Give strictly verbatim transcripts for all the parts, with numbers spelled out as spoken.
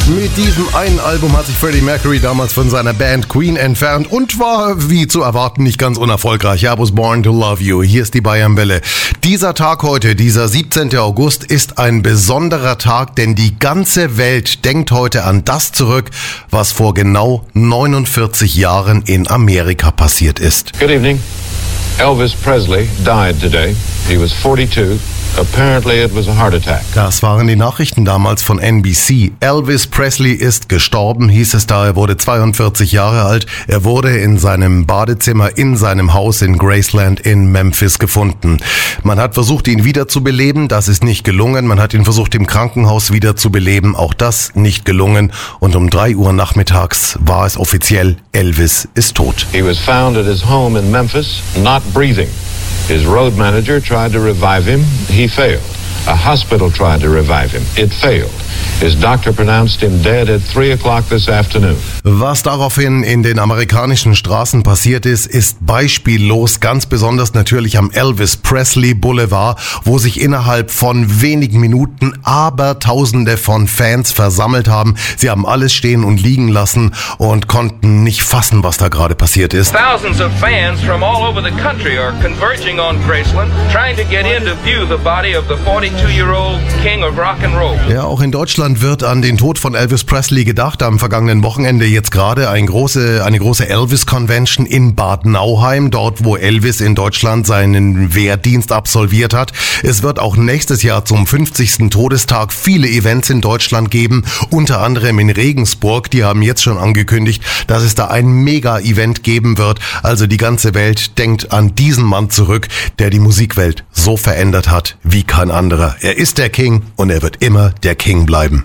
Mit diesem einen Album hat sich Freddie Mercury damals von seiner Band Queen entfernt und war, wie zu erwarten, nicht ganz unerfolgreich. I was born to love you. Hier ist die Bayernwelle. Dieser Tag heute, dieser siebzehnten August, ist ein besonderer Tag, denn die ganze Welt denkt heute an das zurück, was vor genau neunundvierzig Jahren in Amerika passiert ist. Good evening. Elvis Presley died today. He was forty-two. Apparently it was a heart attack. Das waren die Nachrichten damals von N B C. Elvis Presley ist gestorben, hieß es da. Er wurde zweiundvierzig Jahre alt. Er wurde in seinem Badezimmer in seinem Haus in Graceland in Memphis gefunden. Man hat versucht, ihn wiederzubeleben. Das ist nicht gelungen. Man hat ihn versucht, im Krankenhaus wiederzubeleben. Auch das nicht gelungen. Und um drei Uhr nachmittags war es offiziell, Elvis ist tot. He was found at his home in Memphis, not breathing. His road manager tried to revive him. He failed. A hospital tried to revive him. It failed. His doctor pronounced him dead at three o'clock this afternoon. Was daraufhin in den amerikanischen Straßen passiert ist, ist beispiellos, ganz besonders natürlich am Elvis Presley Boulevard, wo sich innerhalb von wenigen Minuten Abertausende von Fans versammelt haben. Sie haben alles stehen und liegen lassen und konnten nicht fassen, was da gerade passiert ist. Thousands of fans from all over the country are converging on Graceland, trying to get in to view the body of the forty-two-year-old king of rock and roll. Ja, auch in Deutschland wird an den Tod von Elvis Presley gedacht. Am vergangenen Wochenende jetzt gerade ein große, eine große Elvis-Convention in Bad Nauheim, dort wo Elvis in Deutschland seinen Wehrdienst absolviert hat. Es wird auch nächstes Jahr zum fünfzigsten Todestag viele Events in Deutschland geben, unter anderem in Regensburg. Die haben jetzt schon angekündigt, dass es da ein Mega-Event geben wird. Also die ganze Welt denkt an diesen Mann zurück, der die Musikwelt so verändert hat wie kein anderer. Er ist der King und er wird immer der King bleiben.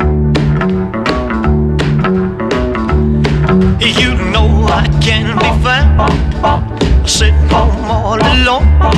You know I can be found.